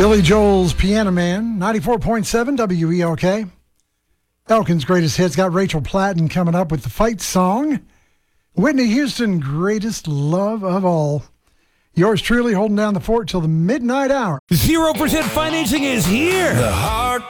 Billy Joel's Piano Man, 94.7 WELK. Elkin's Greatest Hits got Rachel Platten coming up with the fight song. Whitney Houston, Greatest Love of All. Yours truly holding down the fort till the midnight hour. 0% financing is here. The Heart